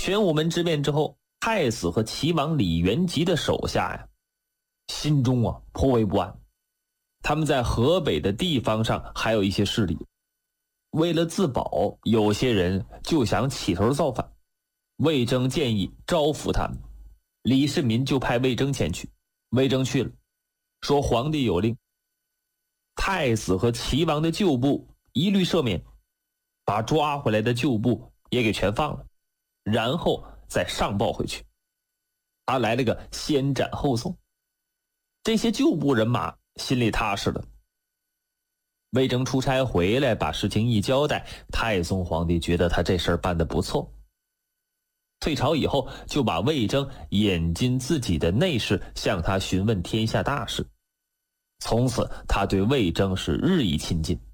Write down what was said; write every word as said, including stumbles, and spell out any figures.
玄武门之变之后，太子和齐王李元吉的手下呀，心中啊颇为不安。他们在河北的地方上还有一些势力，为了自保，有些人就想起头造反。魏征建议招抚他们，李世民就派魏征前去。魏征去了，说皇帝有令，太子和齐王的旧部一律赦免，把抓回来的旧部也给全放了，然后再上报回去。他来了个先斩后奏。这些旧部人马心里踏实了。魏征出差回来，把事情一交代，太宗皇帝觉得他这事儿办得不错。退朝以后，就把魏征引进自己的内室，向他询问天下大事。从此他对魏征是日益亲近。